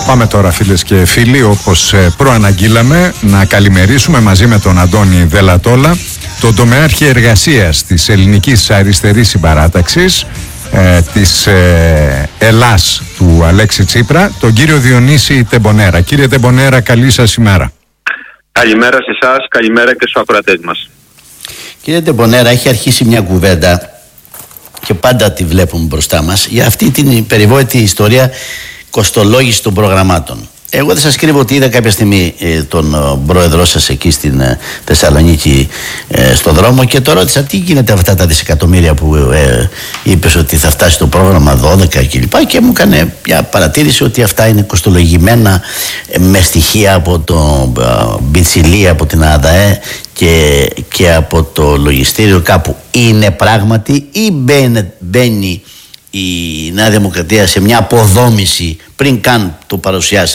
Πάμε τώρα, φίλες και φίλοι, όπως προαναγγείλαμε, να καλημερίσουμε μαζί με τον Αντώνη Δελατόλα τον τομεάρχη εργασίας της Ελληνικής Αριστερής Συμπαράταξης της Ελλάς του Αλέξη Τσίπρα, τον κύριο Διονύση Τεμπονέρα. Κύριε Τεμπονέρα, καλή σας ημέρα. Καλημέρα σε εσάς, καλημέρα και στους ακροατές μας. Κύριε Τεμπονέρα, έχει αρχίσει μια κουβέντα και πάντα τη βλέπουμε μπροστά μας για αυτή την περιβόητη ιστορία κοστολόγηση των προγραμμάτων. Εγώ δεν σας κρύβω ότι είδα κάποια στιγμή τον πρόεδρό σας εκεί στην Θεσσαλονίκη στον δρόμο και το ρώτησα τι γίνεται αυτά τα δισεκατομμύρια που είπες ότι θα φτάσει το πρόγραμμα 12 κλπ. Και μου έκανε μια παρατήρηση ότι αυτά είναι κοστολογημένα με στοιχεία από το Μπιτσιλή, από την ΑΔΑΕ και από το λογιστήριο κάπου. Είναι πράγματι ή μπαίνει η Νέα Δημοκρατία σε μια αποδόμηση πριν καν το παρουσιάσει